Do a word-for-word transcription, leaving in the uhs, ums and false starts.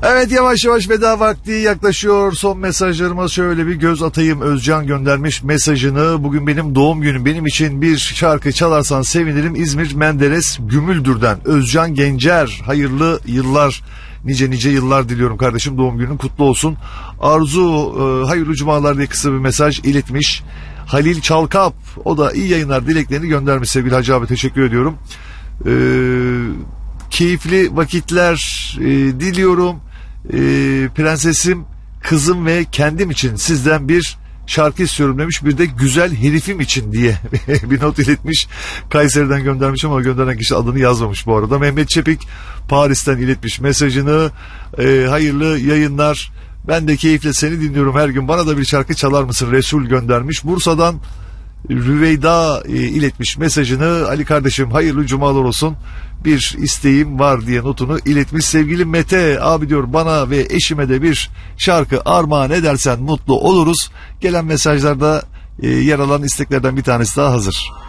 Evet, yavaş yavaş veda vakti yaklaşıyor. Son mesajlarıma şöyle bir göz atayım. Özcan göndermiş mesajını. Bugün benim doğum günüm. Benim için bir şarkı çalarsan sevinirim. İzmir Menderes Gümüldür'den Özcan Gencer. Hayırlı yıllar, nice nice yıllar diliyorum kardeşim. Doğum günün kutlu olsun. Arzu e, hayırlı cumalar diye kısa bir mesaj iletmiş. Halil Çalkap, o da iyi yayınlar dileklerini göndermiş sevgili Hacı abi, teşekkür ediyorum. Ee, keyifli vakitler e, diliyorum. Ee, prensesim, kızım ve kendim için sizden bir şarkı istiyorum demiş. Bir de güzel herifim için diye bir not iletmiş. Kayseri'den göndermiş ama gönderen kişi adını yazmamış bu arada. Mehmet Çepik Paris'ten iletmiş mesajını. Ee, hayırlı yayınlar. Ben de keyifle seni dinliyorum her gün. Bana da bir şarkı çalar mısın? Resul göndermiş. Bursa'dan Rüveyda e, iletmiş mesajını. Ali kardeşim hayırlı cumalar olsun. Bir isteğim var diye notunu iletmiş. Sevgili Mete abi diyor, bana ve eşime de bir şarkı armağan edersen mutlu oluruz. Gelen mesajlarda e, yer alan isteklerden bir tanesi daha hazır.